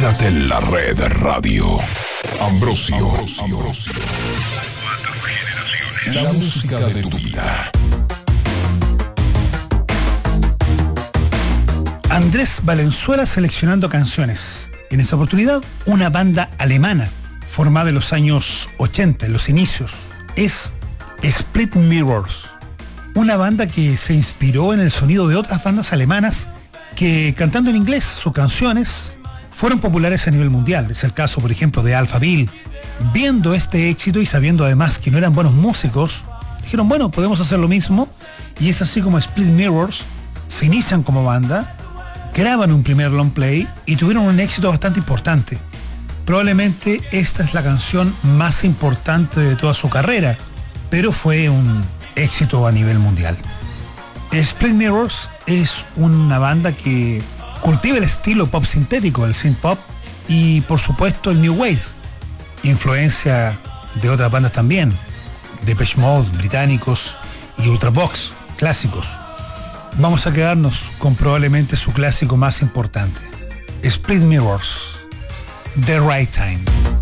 Quédate en la red radio. Ambrosio. La música de tu vida. Andrés Valenzuela seleccionando canciones. En esta oportunidad, una banda alemana formada en los años 80, en los inicios. Es Split Mirrors. Una banda que se inspiró en el sonido de otras bandas alemanas que, cantando en inglés sus canciones, fueron populares a nivel mundial. Es el caso, por ejemplo, de Alphaville. Viendo este éxito y sabiendo además que no eran buenos músicos, dijeron, bueno, podemos hacer lo mismo. Y es así como Split Mirrors se inician como banda, graban un primer long play y tuvieron un éxito bastante importante. Probablemente esta es la canción más importante de toda su carrera, pero fue un éxito a nivel mundial. Split Mirrors es una banda que cultiva el estilo pop sintético, el synth pop y por supuesto el new wave, influencia de otras bandas también, Depeche Mode, británicos, y Ultravox, clásicos. Vamos a quedarnos con probablemente su clásico más importante, Split Mirrors, The Right Time.